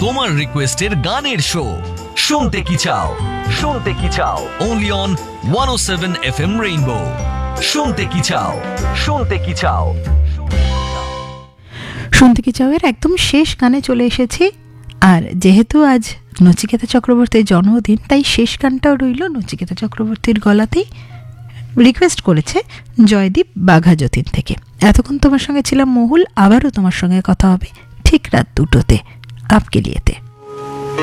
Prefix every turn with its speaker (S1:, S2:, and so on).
S1: তোমার রিকোয়েস্টের গানের শো শুনতে কি চাও, শুনতে কি চাও, অনলি অন 107 FM রেইনবো। শুনতে কি চাও, শুনতে কি চাও।
S2: শুনতে কি চাও এর একদম শেষ গানে চলে এসেছি। আর যেহেতু আজ নচিকেতা চক্রবর্তীর জন্মদিন, তাই শেষ গানটাও রইল নচিকেতা চক্রবর্তীর গলাতেই। রিকোয়েস্ট করেছে জয়দীপ বাঘা যতীন থেকে। এতক্ষণ তোমার সঙ্গে ছিলাম মহুল, আবারও তোমার সঙ্গে কথা হবে ঠিক রাত 2টোতে আপকে লিয়েতে।